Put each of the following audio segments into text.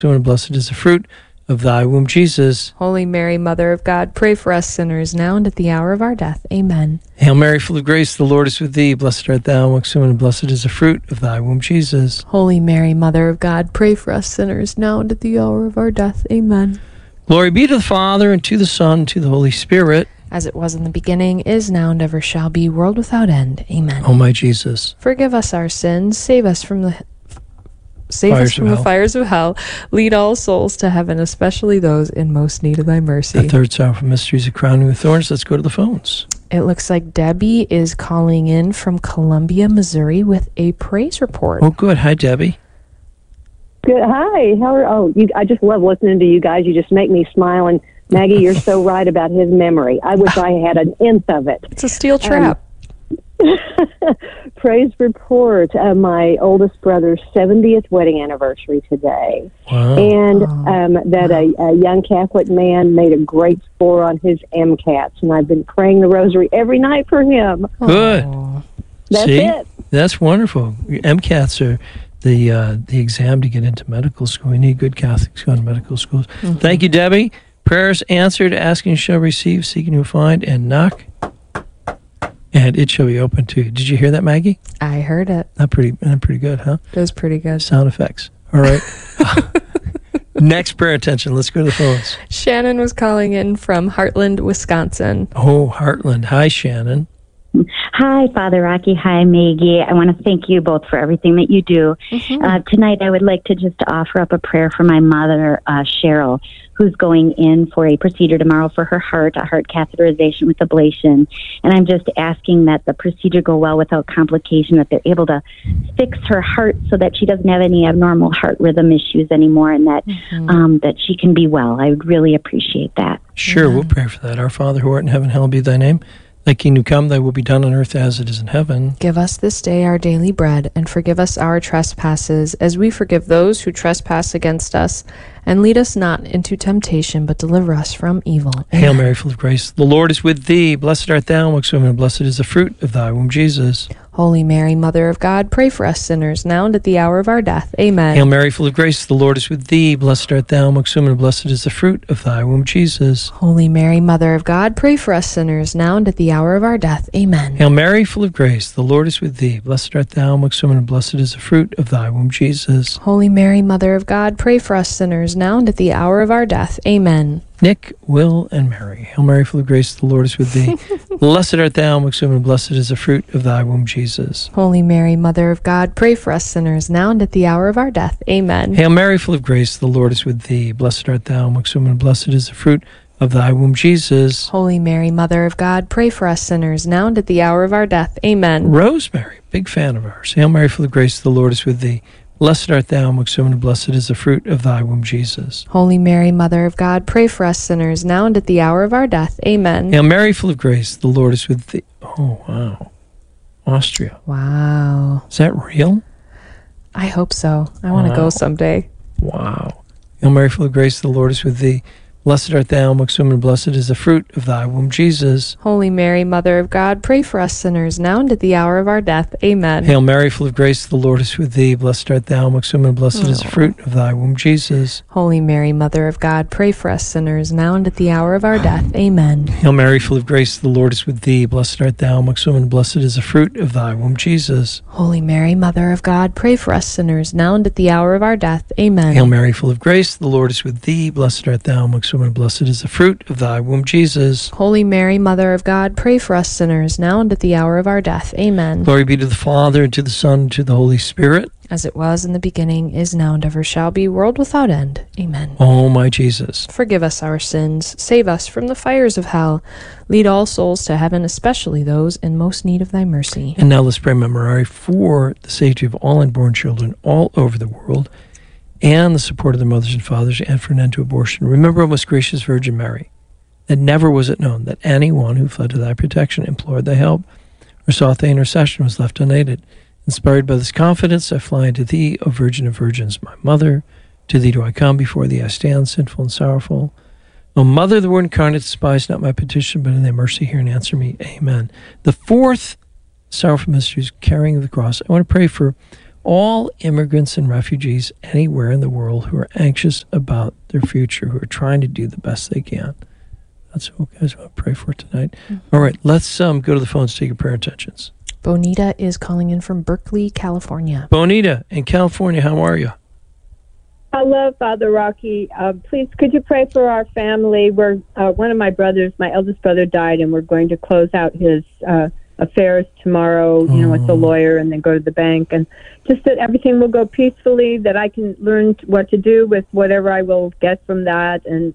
and blessed is the fruit of thy womb, Jesus. Holy Mary, Mother of God, pray for us sinners now and at the hour of our death. Amen. Hail Mary, full of grace, the Lord is with thee. Blessed art thou amongst women, and blessed is the fruit of thy womb, Jesus. Holy Mary, Mother of God, pray for us sinners now and at the hour of our death. Amen. Glory be to the Father, and to the Son, and to the Holy Spirit. As it was in the beginning, is now, and ever shall be, world without end. Amen. O my Jesus. Forgive us our sins, save us from the fires of hell. Lead all souls to heaven, especially those in most need of thy mercy. The third sorrowful mystery is a crowning with thorns. Let's go to the phones. It looks like Debbie is calling in from Columbia, Missouri with a praise report. Oh, good. Hi, Debbie. Good. Hi. I just love listening to you guys. You just make me smile. And Maggie, you're so right about his memory. I wish I had an nth of it. It's a steel trap. Praise report. My oldest brother's 70th wedding anniversary today. Wow. And a young Catholic man made a great score on his MCATs. And I've been praying the rosary every night for him. Good. That's it. That's wonderful. MCATs are the exam to get into medical school. We need good Catholics going to medical schools. Mm-hmm. Thank you, Debbie. Prayers answered, asking shall receive, seeking you'll find, and knock, and it shall be open to you. Did you hear that, Maggie? I heard it. Not pretty good, huh? It was pretty good. Sound effects. All right. Next prayer attention. Let's go to the phones. Shannon was calling in from Heartland, Wisconsin. Oh, Heartland. Hi, Shannon. Hi, Father Rocky. Hi, Maggie. I want to thank you both for everything that you do. Mm-hmm. Tonight, I would like to just offer up a prayer for my mother, Cheryl, who's going in for a procedure tomorrow for her heart, a heart catheterization with ablation. And I'm just asking that the procedure go well without complication, that they're able to fix her heart so that she doesn't have any abnormal heart rhythm issues anymore, and that that she can be well. I would really appreciate that. Sure, we'll pray for that. Our Father who art in heaven, hallowed be thy name. Thy kingdom come, thy will be done on earth as it is in heaven. Give us this day our daily bread, and forgive us our trespasses, as we forgive those who trespass against us. And lead us not into temptation, but deliver us from evil. Amen. Hail Mary, full of grace, the Lord is with thee. Blessed art thou amongst women, and blessed is the fruit of thy womb, Jesus. Holy Mary, Mother of God, pray for us sinners, now and at the hour of our death. Amen. Hail Mary, full of grace, the Lord is with thee. Blessed art thou amongst women, and blessed is the fruit of thy womb, Jesus. Holy Mary, Mother of God, pray for us sinners, now and at the hour of our death. Amen. Hail Mary, full of grace, the Lord is with thee. Blessed art thou amongst women, and blessed is the fruit of thy womb, Jesus. Holy Mary, Mother of God, pray for us sinners, now and at the hour of our death. Amen. Nick, Will, and Mary. Hail Mary, full of grace, the Lord is with thee. Blessed art thou amongst women, and blessed is the fruit of thy womb, Jesus. Holy Mary, Mother of God, pray for us sinners, now and at the hour of our death. Amen. Hail Mary, full of grace, the Lord is with thee. Blessed art thou amongst women, and blessed is the fruit of thy womb, Jesus. Holy Mary, Mother of God, pray for us sinners, now and at the hour of our death. Amen. Rosemary, big fan of ours. Hail Mary, full of grace, the Lord is with thee. Blessed art thou amongst women, and blessed is the fruit of thy womb, Jesus. Holy Mary, Mother of God, pray for us sinners, now and at the hour of our death. Amen. Hail Mary, full of grace, the Lord is with thee. Oh, wow. Austria. Wow. Is that real? I hope so. I want to go someday. Wow. Hail Mary, full of grace, the Lord is with thee. Blessed art thou amongst women, and blessed is the fruit of thy womb, Jesus. Holy Mary, Mother of God, pray for us sinners, now and at the hour of our death. Amen. Hail Mary, full of grace, the Lord is with thee. Blessed art thou amongst women, and blessed is the fruit of thy womb, Jesus. Holy Mary, Mother of God, pray for us sinners, now and at the hour of our death. Amen. Hail Mary, full of grace, the Lord is with thee. Blessed art thou amongst women, and blessed is the fruit of thy womb, Jesus. Holy Mary, Mother of God, pray for us sinners, now and at the hour of our death. Amen. Hail Mary, full of grace, the Lord is with thee. Blessed art thou amongst women, and blessed is the fruit of thy womb, Jesus. Holy Mary, Mother of God, pray for us sinners, now and at the hour of our death. Amen. Glory be to the Father, and to the Son, and to the Holy Spirit. As it was in the beginning, is now, and ever shall be, world without end. Amen. O my Jesus. Forgive us our sins, save us from the fires of hell, lead all souls to heaven, especially those in most need of thy mercy. And now let's pray memorare for the safety of all unborn children all over the world, and the support of their mothers and fathers, and for an end to abortion. Remember, O most gracious Virgin Mary, that never was it known that anyone who fled to thy protection, implored thy help, or sought thy intercession was left unaided. Inspired by this confidence, I fly unto thee, O Virgin of Virgins, my Mother. To thee do I come, before thee I stand, sinful and sorrowful. O Mother of the Word incarnate, despise not my petition, but in thy mercy hear and answer me. Amen. The fourth sorrowful mystery is carrying of the cross. I want to pray for all immigrants and refugees anywhere in the world who are anxious about their future, who are trying to do the best they can. That's what guys want to pray for tonight. All right, let's go to the phones, take your prayer intentions. Bonita is calling in from Berkeley, California. Bonita in California, how are you? Hello, Father Rocky. Please, could you pray for our family? We're one of my brothers, my eldest brother, died, and we're going to close out his affairs tomorrow, with the lawyer, and then go to the bank, and just that everything will go peacefully, that I can learn what to do with whatever I will get from that, and,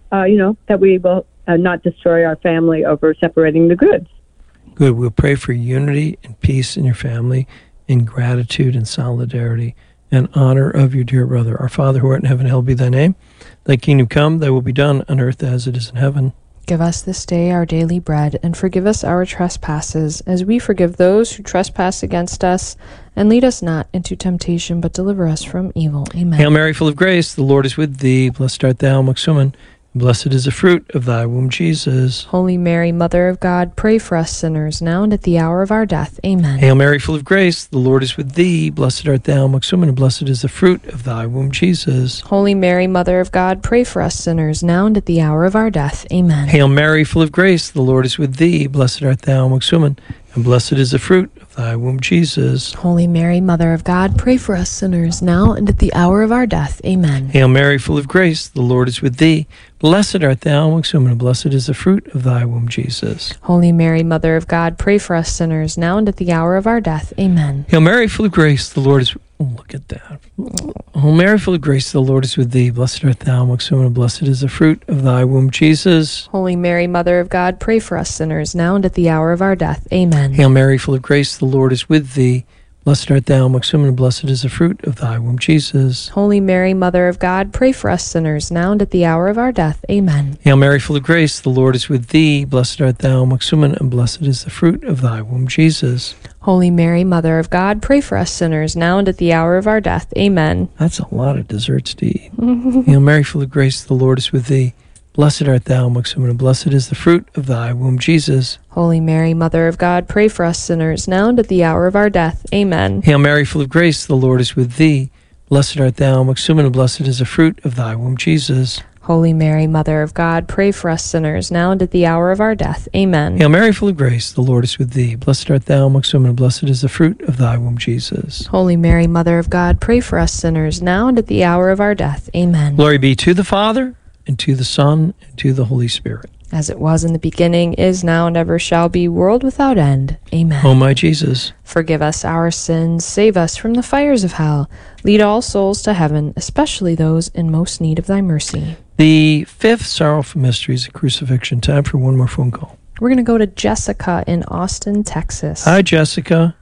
that we will not destroy our family over separating the goods. Good. We'll pray for unity and peace in your family, in gratitude and solidarity, and honor of your dear brother. Our Father who art in heaven, hallowed be thy name. Thy kingdom come, thy will be done on earth as it is in heaven. Give us this day our daily bread, and forgive us our trespasses, as we forgive those who trespass against us. And lead us not into temptation, but deliver us from evil. Amen. Hail Mary, full of grace, the Lord is with thee. Blessed art thou amongst women, and blessed is the fruit of thy womb, Jesus. Holy Mary, Mother of God, pray for us sinners, now and at the hour of our death. Amen. Hail Mary, full of grace, the Lord is with thee. Blessed art thou amongst women, and blessed is the fruit of thy womb, Jesus. Holy Mary, Mother of God, pray for us sinners, now and at the hour of our death. Amen. Hail Mary, full of grace, the Lord is with thee. Blessed art thou amongst women, and blessed is the fruit of thy womb, Jesus. Holy Mary, Mother of God, pray for us sinners, now and at the hour of our death. Amen. Hail Mary, full of grace, the Lord is with thee. Blessed art thou amongst women, and blessed is the fruit of thy womb, Jesus. Holy Mary, Mother of God, pray for us sinners, now and at the hour of our death. Amen. Hail Mary, full of grace, the Lord is... Oh, look at that. Hail Mary, full of grace, the Lord is with thee. Blessed art thou amongst women, and blessed is the fruit of thy womb, Jesus. Holy Mary, Mother of God, pray for us sinners, now and at the hour of our death. Amen. Hail Mary, full of grace, the Lord is with thee. Blessed art thou amongst women, and blessed is the fruit of thy womb, Jesus. Holy Mary, Mother of God, pray for us sinners, now and at the hour of our death. Amen. Hail Mary, full of grace, the Lord is with thee. Blessed art thou amongst women, and blessed is the fruit of thy womb, Jesus. Holy Mary, Mother of God, pray for us sinners, now and at the hour of our death. Amen. That's a lot of desserts to eat. Hail Mary, full of grace, the Lord is with thee. Blessed art thou amongst women, and blessed is the fruit of thy womb, Jesus. Holy Mary, Mother of God, pray for us sinners, now and at the hour of our death. Amen. Hail Mary, full of grace, the Lord is with thee. Blessed art thou amongst women, and blessed is the fruit of thy womb, Jesus. Holy Mary, Mother of God, pray for us sinners, now and at the hour of our death. Amen. Hail Mary, full of grace, the Lord is with thee. Blessed art thou amongst women, and blessed is the fruit of thy womb, Jesus. Holy Mary, Mother of God, pray for us sinners, now and at the hour of our death. Amen. Glory be to the Father, and to the Son, and to the Holy Spirit. As it was in the beginning, is now, and ever shall be, world without end. Amen. O my Jesus, forgive us our sins, save us from the fires of hell, lead all souls to heaven, especially those in most need of thy mercy. The fifth sorrowful mystery is the crucifixion. Time for one more phone call. We're going to go to Jessica in Austin, Texas. Hi, Jessica.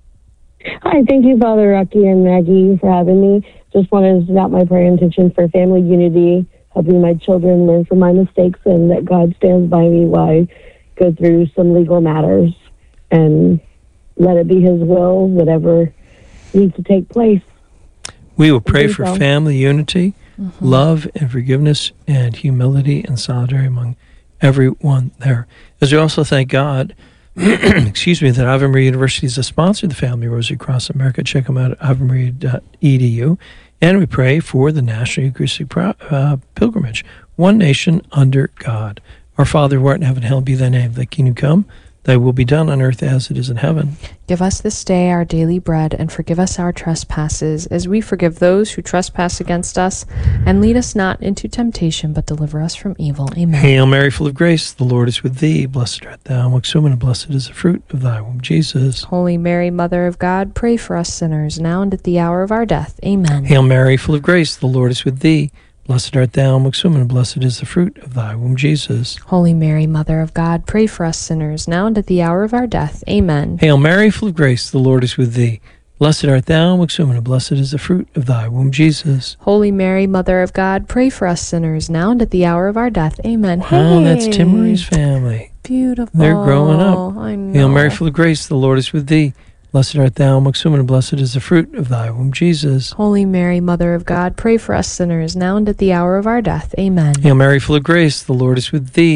Hi, thank you, Father Rocky and Maggie, for having me. Just wanted to set out my prayer intention for family unity, helping my children learn from my mistakes, and that God stands by me while I go through some legal matters, and let it be his will, whatever needs to take place. We will pray for family unity, love and forgiveness, and humility and solidarity among everyone there. As we also thank God, excuse me, that Ave Maria University is a sponsor of the Family Rosary Across America. Check them out at avemaria.edu. And we pray for the National Eucharistic Pilgrimage, one nation under God. Our Father who art in heaven, hallowed be thy name. Thy kingdom come, thy will be done on earth as it is in heaven. Give us this day our daily bread, and forgive us our trespasses, as we forgive those who trespass against us. And lead us not into temptation, but deliver us from evil. Amen. Hail Mary, full of grace, the Lord is with thee. Blessed art thou amongst women, and blessed is the fruit of thy womb, Jesus. Holy Mary, Mother of God, pray for us sinners, now and at the hour of our death. Amen. Hail Mary, full of grace, the Lord is with thee. Blessed art thou amongst women, and blessed is the fruit of thy womb, Jesus. Holy Mary, Mother of God, pray for us sinners, now and at the hour of our death. Amen. Hail Mary, full of grace, the Lord is with thee. Blessed art thou amongst women, and blessed is the fruit of thy womb, Jesus. Holy Mary, Mother of God, pray for us sinners, now and at the hour of our death. Amen. Wow, that's Tim Marie's family. Beautiful. They're growing up. I know. Hail Mary, full of grace, the Lord is with thee. Blessed art thou amongst women, and blessed is the fruit of thy womb, Jesus. Holy Mary, Mother of God, pray for us sinners, now and at the hour of our death. Amen. Hail Mary, full of grace, the Lord is with thee.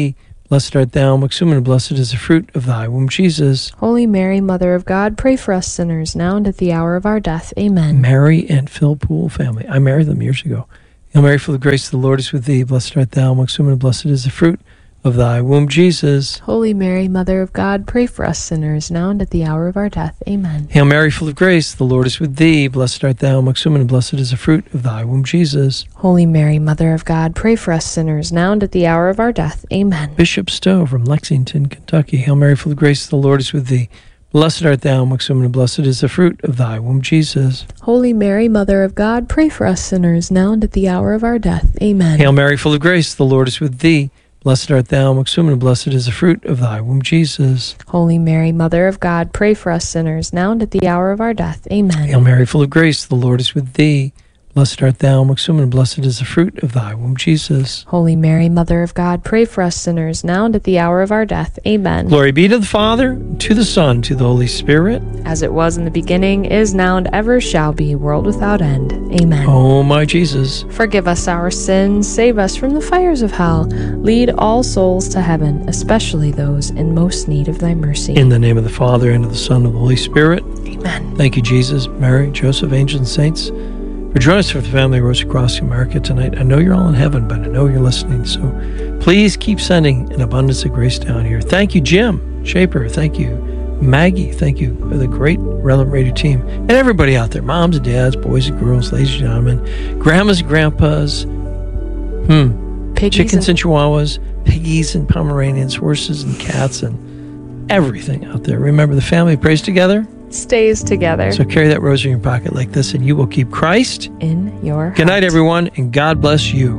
Blessed art thou amongst women, and blessed is the fruit of thy womb, Jesus. Holy Mary, Mother of God, pray for us sinners, now and at the hour of our death. Amen. Mary and Phil Poole family. I married them years ago. Hail Mary, full of grace, the Lord is with thee. Blessed art thou amongst women, and blessed is the fruit of thy womb, Jesus. Holy Mary, Mother of God, pray for us sinners, now and at the hour of our death. Amen. Hail Mary, full of grace, the Lord is with thee. Blessed art thou amongst women, and blessed is the fruit of thy womb, Jesus. Holy Mary, Mother of God, pray for us sinners, now and at the hour of our death. Amen. Bishop Stowe from Lexington, Kentucky. Hail Mary, full of grace, the Lord is with thee. Blessed art thou amongst women, and blessed is the fruit of thy womb, Jesus. Holy Mary, Mother of God, pray for us sinners, now and at the hour of our death. Amen. Hail Mary, full of grace, the Lord is with thee. Blessed art thou amongst women, and blessed is the fruit of thy womb, Jesus. Holy Mary, Mother of God, pray for us sinners, now and at the hour of our death. Amen. Hail Mary, full of grace, the Lord is with thee. Blessed art thou amongst women, and blessed is the fruit of thy womb, Jesus. Holy Mary, Mother of God, pray for us sinners, now and at the hour of our death. Amen. Glory be to the Father, to the Son, to the Holy Spirit. As it was in the beginning, is now, and ever shall be, world without end. Amen. O my Jesus, forgive us our sins, save us from the fires of hell, lead all souls to heaven, especially those in most need of thy mercy. in the name of the Father, and of the Son, and of the Holy Spirit. Amen. Thank you, Jesus, Mary, Joseph, angels, and saints, for joining us for the Family Rose across America tonight. I know you're all in heaven, but I know you're listening, so please keep sending an abundance of grace down here. Thank you, Jim Shaper. Thank you, Maggie. Thank you for the great Relevant Radio team, and everybody out there, moms and dads, boys and girls, ladies and gentlemen, grandmas and grandpas, chickens and chihuahuas, piggies and Pomeranians, horses and cats, and everything out there. Remember, the family prays together, stays together. So carry that rosary in your pocket like this, and you will keep Christ in your heart. Good night, everyone, and God bless you.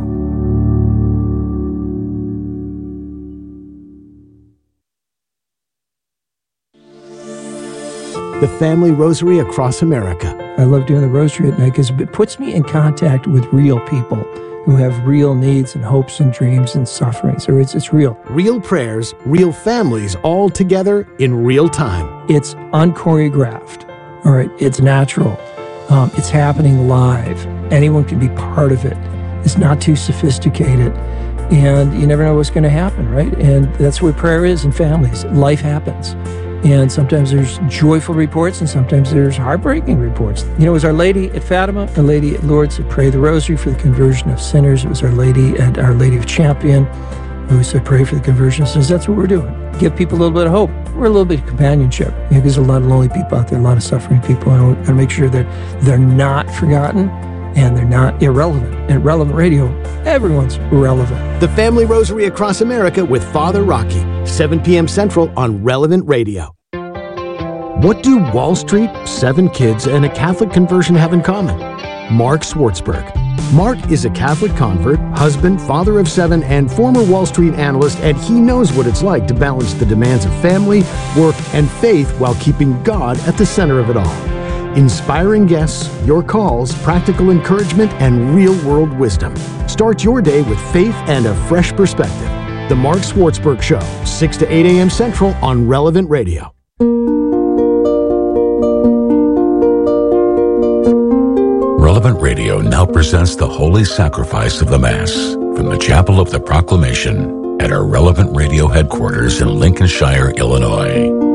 The Family Rosary across America. I love doing the rosary at night because it puts me in contact with real people who have real needs and hopes and dreams and suffering. So it's real. Real prayers, real families, all together in real time. It's unchoreographed. All right, it's natural. It's happening live. Anyone can be part of it. It's not too sophisticated. And you never know what's going to happen, right? And that's what prayer is in families. Life happens. And sometimes there's joyful reports, and sometimes there's heartbreaking reports. You know, it was Our Lady at Fatima, Our Lady at Lourdes that prayed the rosary for the conversion of sinners. It was Our Lady at Our Lady of Champion who said pray for the conversion of sinners. That's what we're doing. Give people a little bit of hope. We're a little bit of companionship. You know, there's a lot of lonely people out there, a lot of suffering people. And I want to make sure that they're not forgotten and they're not irrelevant. At Relevant Radio, everyone's relevant. The Family Rosary across America with Father Rocky, 7 p.m. Central on Relevant Radio. What do Wall Street, 7 kids, and a Catholic conversion have in common? Mark Schwartzberg. Mark is a Catholic convert, husband, father of 7, and former Wall Street analyst, and he knows what it's like to balance the demands of family, work, and faith while keeping God at the center of it all. Inspiring guests, your calls, practical encouragement, and real-world wisdom. Start your day with faith and a fresh perspective. The Mark Schwartzberg Show, 6 to 8 a.m. Central on Relevant Radio. Relevant Radio now presents the Holy Sacrifice of the Mass from the Chapel of the Proclamation at our Relevant Radio headquarters in Lincolnshire, Illinois.